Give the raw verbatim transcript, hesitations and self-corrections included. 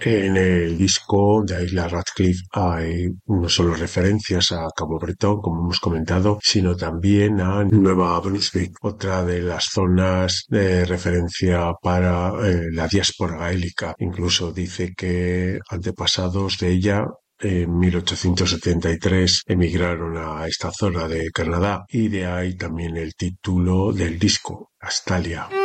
En el disco de Isla Radcliffe hay no solo referencias a Cabo Bretón, como hemos comentado, sino también a Nueva Brunswick, otra de las zonas de referencia para eh, la diáspora gaélica. Incluso dice que antepasados de ella en mil ochocientos setenta y tres emigraron a esta zona de Canadá, y de ahí también el título del disco, Astalia.